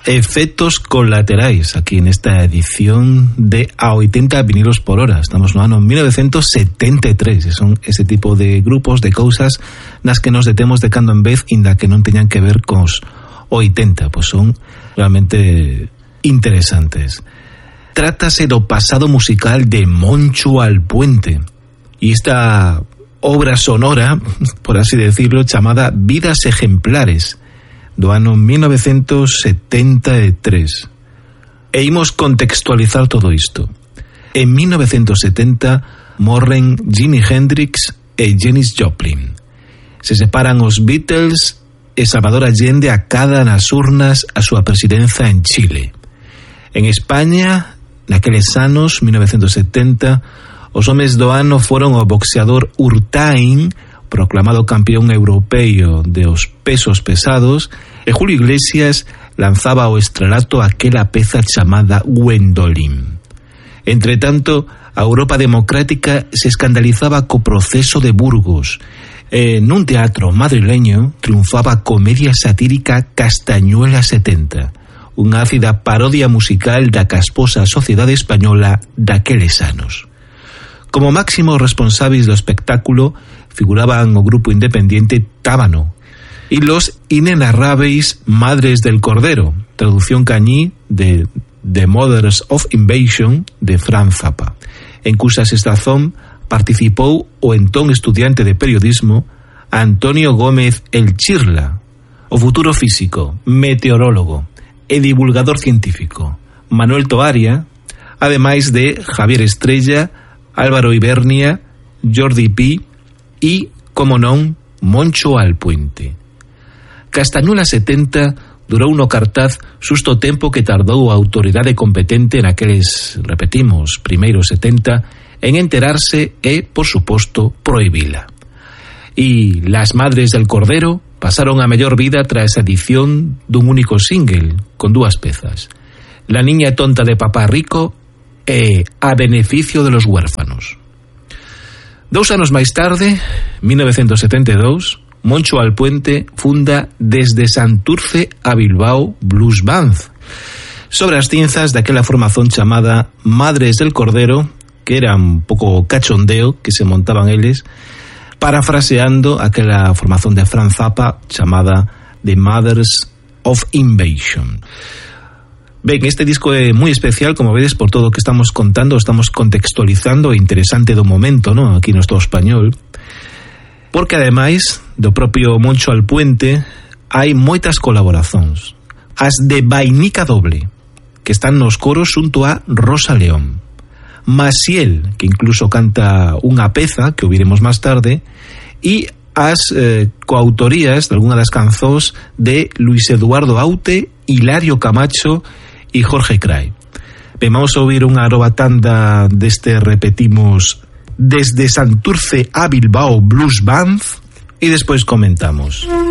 efectos colaterais aquí nesta edición de A 80 vinilos por hora. Estamos no ano 1973 e son ese tipo de grupos, de cousas nas que nos detemos de cando en vez, inda que non teñan que ver cos 80, pois son realmente interesantes. Trátase do pasado musical de Moncho Alpuente e esta obra sonora, por así decirlo, chamada Vidas Ejemplares, do ano 1973. E imos contextualizar todo isto. En 1970 morren Jimi Hendrix e Janis Joplin. Se separan os Beatles e Salvador Allende acada nas urnas a súa presidencia en Chile. En España, naqueles anos, 1970, os homes do ano foron o boxeador Urtain, proclamado campeón europeo de os pesos pesados, e Julio Iglesias lanzaba ao estrelato aquela peza chamada Gwendolyn. Entre tanto, a Europa democrática se escandalizaba co proceso de Burgos, e nun teatro madrileño triunfaba a comedia satírica Castañuela 70, unha ácida parodia musical da casposa sociedade española daqueles anos. Como máximos responsáveis do espectáculo figuraban o grupo independiente Tábano y los inenarráveis Madres del Cordero, traducción cañí de The Mothers of Invasion de Frank Zappa, en cuxa sextazón participou o entón estudiante de periodismo Antonio Gómez El Chirla, o futuro físico, meteorólogo e divulgador científico Manuel Toaria, ademais de Javier Estrella, Álvaro Ibernia, Jordi Pi e, como non, Moncho Alpuente. Castañuela 70 durou no cartaz susto tempo que tardou a autoridade competente naqueles, repetimos, primeiros 70 en enterarse e, por suposto, prohibila. E Las Madres del Cordero pasaron a mellor vida tras a edición dun único single con dúas pezas: La niña tonta de Papá Rico e A beneficio de los huérfanos. 2 anos máis tarde, 1972, Moncho Alpuente funda Desde Santurce a Bilbao Blues Band, sobre as cinzas daquela formación chamada Madres del Cordero, que era un pouco cachondeo que se montaban eles, parafraseando aquela formación de Frank Zappa chamada The Mothers of Invasion. Ben, este disco é moi especial, como vedes, por todo o que estamos contando, estamos contextualizando, interesante do momento, ¿no?, aquí no Estado español, porque ademais do propio Moncho Alpuente hai moitas colaboracións, as de Vainica Doble, que están nos coros xunto a Rosa León, Maciel, que incluso canta unha peza que ouviremos máis tarde, e as coautorías de algunha das canzóns de Luis Eduardo Aute, Hilario Camacho e Jorge Cray. Ben, vamos a ouvir unha nova tanda deste, repetimos, Desde Santurce a Bilbao Blues Band e despois comentamos.